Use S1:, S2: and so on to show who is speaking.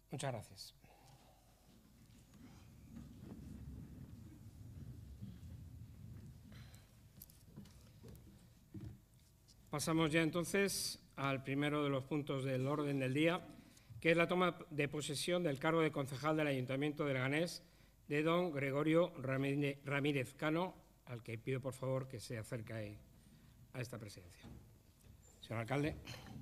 S1: Muchas gracias. Pasamos ya entonces al primero de los puntos del orden del día, que es la toma de posesión del cargo de concejal del Ayuntamiento de Leganés de don Gregorio Ramírez Cano, al que pido por favor que se acerque a esta presidencia. Señor alcalde.